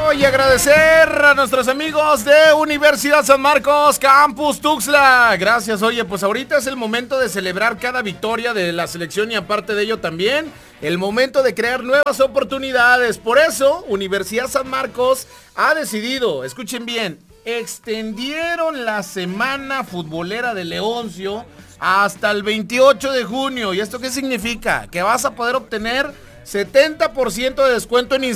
Y agradecer a nuestros amigos de Universidad San Marcos, Campus Tuxtla. Gracias. Oye, pues ahorita es el momento de celebrar cada victoria de la selección y aparte de ello también el momento de crear nuevas oportunidades. Por eso, Universidad San Marcos ha decidido, escuchen bien, extendieron la semana futbolera de Leoncio hasta el 28 de junio. ¿Y esto qué significa? Que vas a poder obtener 70% de descuento en